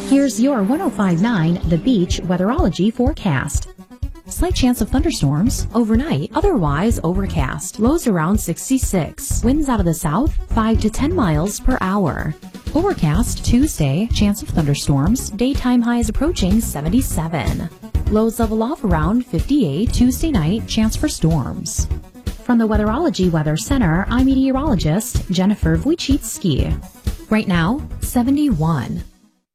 Here's your 1059 The Beach weatherology forecast. Slight chance of thunderstorms overnight, otherwise overcast. Lows around 66. Winds out of the south 5 to 10 miles per hour. Overcast Tuesday, chance of thunderstorms. Daytime highs approaching 77. Lows level off around 58. Tuesday night, chance for storms. From the Weatherology Weather Center, I'm meteorologist Jennifer Wojcicki. Right now, 71.